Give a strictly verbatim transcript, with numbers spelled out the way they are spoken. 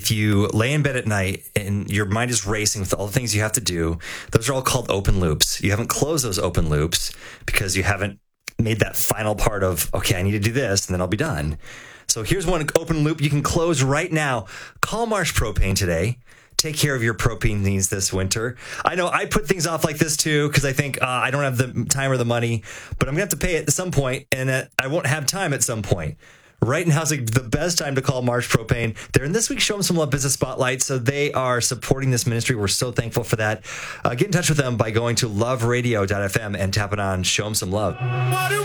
if you lay in bed at night and your mind is racing with all the things you have to do, those are all called open loops. You haven't closed those open loops because you haven't made that final part of, okay, I need to do this and then I'll be done. So here's one open loop you can close right now. Call Marsh Propane today. Take care of your propane needs this winter. I know I put things off like this too because I think uh, I don't have the time or the money, but I'm going to have to pay it at some point, and uh, I won't have time at some point. Right now's like the best time to call Marsh Propane. They're in this week's Show 'em Some Love Business Spotlight, so they are supporting this ministry. We're so thankful for that. Uh, get in touch with them by going to love radio dot f m and tapping on Show 'em Some Love.